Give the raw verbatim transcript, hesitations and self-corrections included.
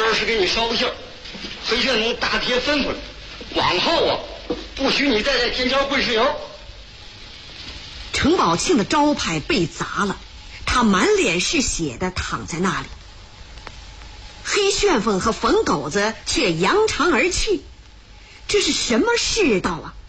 儿是给你捎个信儿，黑旋风大铁吩咐了，往后啊，不许你再在天桥会石油。 程宝庆的招牌被砸了，他满脸是血的躺在那里。黑旋风和冯狗子却扬长而去，这是什么世道啊？